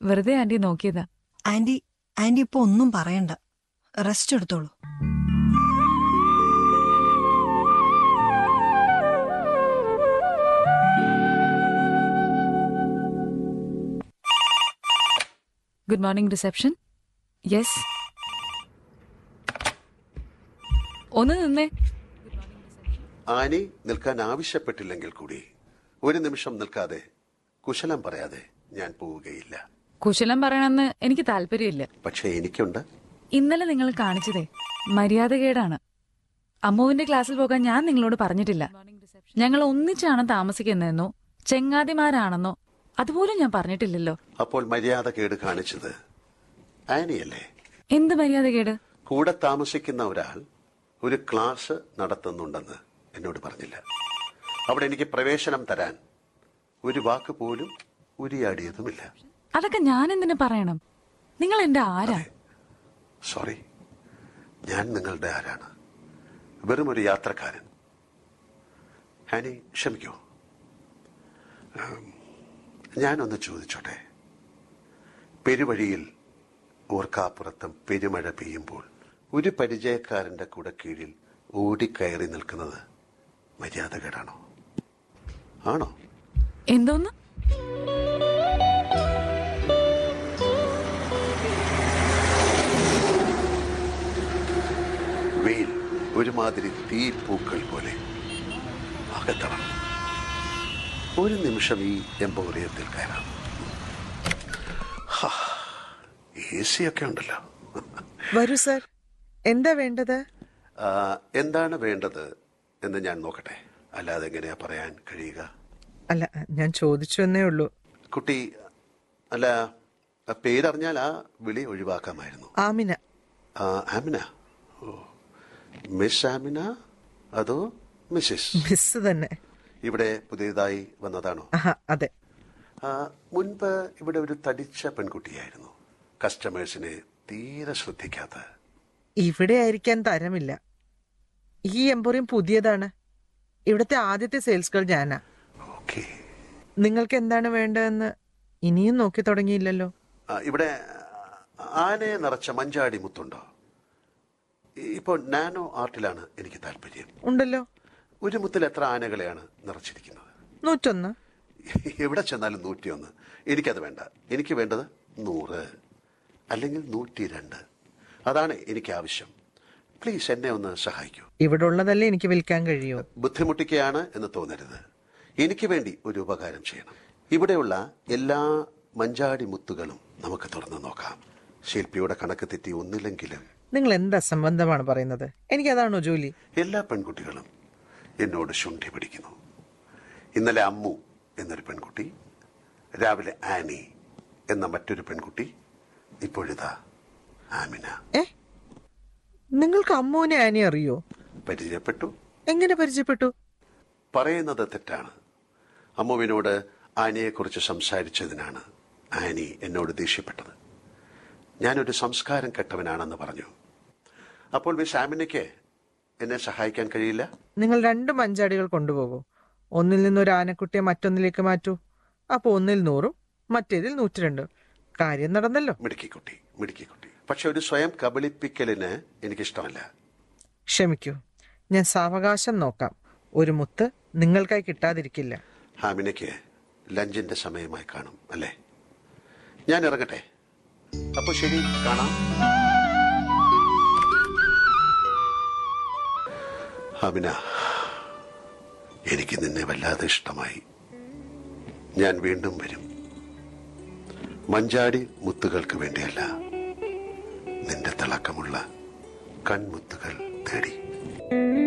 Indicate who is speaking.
Speaker 1: വെറുതെ ആന്റി നോക്കിയതാ.
Speaker 2: ആന്റി ഇപ്പൊ ഒന്നും പറയണ്ട, റെസ്റ്റ് എടുത്തോളൂ.
Speaker 1: Good morning reception. യെസ്, ഒന്ന് നിന്നേ.
Speaker 3: ആനി നിൽക്കാൻ ആവശ്യപ്പെട്ടില്ലെങ്കിൽ കൂടി ഒരു നിമിഷം നിൽക്കാതെ കുശലം പറയാതെ ഞാൻ പോവുകയില്ല.
Speaker 1: കുശലം പറയണമെന്ന് എനിക്ക് താല്പര്യമില്ല.
Speaker 3: പക്ഷെ എനിക്കുണ്ട്.
Speaker 1: ഇന്നലെ നിങ്ങൾ കാണിച്ചതേ മര്യാദകേടാണ്. അമ്മുവിന്റെ ക്ലാസ്സിൽ പോകാൻ ഞാൻ നിങ്ങളോട് പറഞ്ഞിട്ടില്ല. ഞങ്ങൾ ഒന്നിച്ചാണ് താമസിക്കുന്നതെന്നോ ചെങ്ങാതിമാരാണെന്നോ അതുപോലും ഞാൻ പറഞ്ഞിട്ടില്ലല്ലോ.
Speaker 3: അപ്പോൾ മര്യാദ കേട് കാണിച്ചത് ആനിയല്ലേ?
Speaker 1: എന്ത് മര്യാദകേട്?
Speaker 3: കൂടെ താമസിക്കുന്ന ഒരാൾ ഒരു ക്ലാസ് നടത്തുന്നുണ്ടെന്ന് എന്നോട് പറഞ്ഞില്ല. അവിടെ എനിക്ക് പ്രവേശനം തരാൻ ഒരു വാക്ക് പോലും ഉരിയാടിയതുമില്ല.
Speaker 1: അതൊക്കെ ഞാൻ എന്തിനു പറയണം? നിങ്ങൾ എന്റെ ആരാ?
Speaker 3: സോറി, ഞാൻ നിങ്ങളുടെ ആരാണ്? വെറും ഒരു യാത്രക്കാരൻ. ആനി, ക്ഷമിക്കൂ. ഞാനൊന്ന് ചോദിച്ചോട്ടെ. പെരുവഴിയിൽ ഓർക്കാപ്പുറത്തും പെരുമഴ പെയ്യുമ്പോൾ ഒരു പരിചയക്കാരന്റെ കൂടെ കീഴിൽ ഓടിക്കയറി നിൽക്കുന്നത് മര്യാദകേടാണോ? ആണോ?
Speaker 1: എന്തോന്ന്?
Speaker 3: വെയിൽ ഒരുമാതിരി തീപ്പൂക്കൾ പോലെ അകത്തണം. ഒരു നിമിഷം ഈ എംപോറിയത്തിൽ കയറാം. AC ഒക്കെ ഉണ്ടല്ലോ.
Speaker 4: വരൂ സർ, എന്താ വേണ്ടത്?
Speaker 3: എന്താണ് വേണ്ടത് എന്ന് ഞാൻ നോക്കട്ടെ. അല്ലാതെ എങ്ങനെയാ പറയാൻ കഴിയുക?
Speaker 4: അല്ല, ഞാൻ ചോദിച്ചു എന്നേ ഉള്ളൂ.
Speaker 3: കുട്ടി, അല്ല, പേരറിഞ്ഞാൽ ആ വിളി ഒഴിവാക്കാമായിരുന്നു.
Speaker 4: ആമിന.
Speaker 3: ആമിന? ഓ, മിസ് ആമിന അതോ മിസ്സിസ്?
Speaker 4: മിസ് തന്നെ.
Speaker 3: ഇവിടെ പുതിയതായി വന്നതാണോ?
Speaker 4: അതെ.
Speaker 3: മുൻപ് ഇവിടെ ഒരു തടിച്ച പെൺകുട്ടിയായിരുന്നു, കസ്റ്റമേഴ്സിനെ തീരെ ശ്രദ്ധിക്കാത്ത.
Speaker 4: ഇവിടെ ആയിരിക്കാൻ തരമില്ല. ഈ എംപോറിയം പുതിയതാണ്. ഇവിടുത്തെ ആദ്യത്തെ സെയിൽസ് ഗേൾ ഞാനാ.
Speaker 3: ഓക്കേ.
Speaker 4: നിങ്ങൾക്ക് എന്താണ് വേണ്ടതെന്ന് ഇനിയും നോക്കി തുടങ്ങിയില്ലല്ലോ.
Speaker 3: ഇവിടെ ആനയെ നിറച്ച മഞ്ചാടി മുത്തുണ്ടോ? ഇപ്പോൾ നാനോ ആർട്ടിലാണ് എനിക്ക് താല്പര്യം.
Speaker 4: ഉണ്ടല്ലോ.
Speaker 3: ഒരു മുത്തിൽ എത്ര ആനകളെയാണ് നിറച്ചിരിക്കുന്നത്?
Speaker 4: 101.
Speaker 3: എവിടെ ചെന്നാലും 101. എനിക്കത് വേണ്ട. എനിക്ക് വേണ്ടത് 100 അല്ലെങ്കിൽ 102. അതാണ് എനിക്ക് ആവശ്യം. പ്ലീസ് എന്നെ ഒന്ന് സഹായിക്കൂ.
Speaker 4: ഇവിടെ ഉള്ളതല്ലേ എനിക്ക് വിൽക്കാൻ കഴിയൂ.
Speaker 3: ബുദ്ധിമുട്ടിക്കുകയാണ് എന്ന് തോന്നരുത്. എനിക്ക് വേണ്ടി ഒരു ഉപകാരം ചെയ്യണം. ഇവിടെയുള്ള എല്ലാ മഞ്ചാടി മുത്തുകളും നമുക്ക് തുറന്നു നോക്കാം. ശില്പിയുടെ കണക്ക് തെറ്റി ഒന്നില്ലെങ്കിലും.
Speaker 4: നിങ്ങൾ എന്താ സംബന്ധമാണ് പറയുന്നത്? എനിക്കതാണോ ജോലി?
Speaker 3: എല്ലാ പെൺകുട്ടികളും എന്നോട് ശുണ്ഠി പിടിക്കുന്നു. ഇന്നലെ അമ്മു എന്നൊരു പെൺകുട്ടി, രാവിലെ ആനി എന്ന മറ്റൊരു പെൺകുട്ടി, ഇപ്പോഴിതാ ആമിന.
Speaker 4: നിങ്ങൾക്ക് അമ്മുവിനെ ആനി അറിയോ?
Speaker 3: പരിചയപ്പെട്ടു.
Speaker 4: എങ്ങനെ പരിചയപ്പെട്ടു?
Speaker 3: പറയുന്നത് തെറ്റാണ്. അമ്മുവിനോട് ആനിയെക്കുറിച്ച് സംസാരിച്ചതിനാണ് ആനി എന്നോട് ദേഷ്യപ്പെട്ടത്. ഞാനൊരു സംസ്കാരം കെട്ടവനാണെന്ന് പറഞ്ഞു. അപ്പോൾ മിസ് ആമിനയ്ക്ക് എന്നെ സഹായിക്കാൻ കഴിയില്ല?
Speaker 4: നിങ്ങൾ 2 മഞ്ചാടികൾ കൊണ്ടുപോകൂ. ഒന്നിൽ നിന്നൊരു ആനക്കുട്ടിയെ മറ്റൊന്നിലേക്ക് മാറ്റൂ. അപ്പൊ ഒന്നിൽ 100, മറ്റേതിൽ 102. കാര്യം നടന്നല്ലോ.
Speaker 3: മിടുക്കിക്കുട്ടി. പക്ഷെ ഒരു സ്വയം കബളിപ്പിക്കലിന് എനിക്കിഷ്ടമല്ല.
Speaker 4: ക്ഷമിക്കൂ, ഞാൻ സാവകാശം നോക്കാം. ഒരു മുത്ത് നിങ്ങൾക്കായി കിട്ടാതിരിക്കില്ല.
Speaker 3: ആമിനയ്ക്ക് ലഞ്ചിന്റെ സമയമായി കാണും അല്ലേ? ഞാൻ ഇറങ്ങട്ടെ. അപ്പൊ ശരി, കാണാം. ആമിന, എനിക്ക് നിന്നെ വല്ലാതെ ഇഷ്ടമായി. ഞാൻ വീണ്ടും വരും. മഞ്ചാടി മുത്തുകൾക്ക് വേണ്ടിയല്ല, നിന്റെ തിളക്കമുള്ള കൺമുത്തുകൾ തേടി.